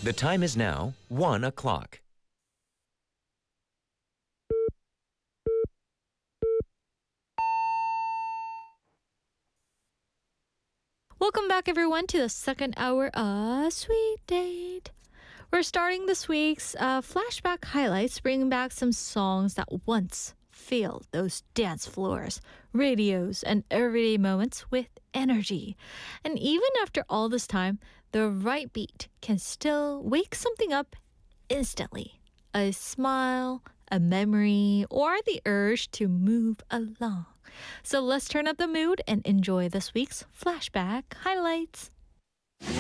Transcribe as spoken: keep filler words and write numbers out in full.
The time is now one o'clock. Welcome back, everyone, to the second hour of Sweet Date. We're starting this week's uh, flashback highlights, bringing back some songs that once filled those dance floors, radios, and everyday moments with energy. And even after all this time, the right beat can still wake something up instantly. A smile, a memory, or the urge to move along. So let's turn up the mood and enjoy this week's flashback highlights.